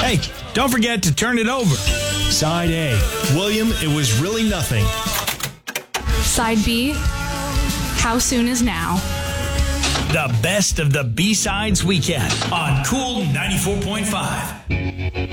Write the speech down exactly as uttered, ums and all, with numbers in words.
Hey, don't forget to turn it over. Side A, William, it was really nothing. Side B, how soon is now? The best of the B-Sides weekend on Cool ninety-four point five.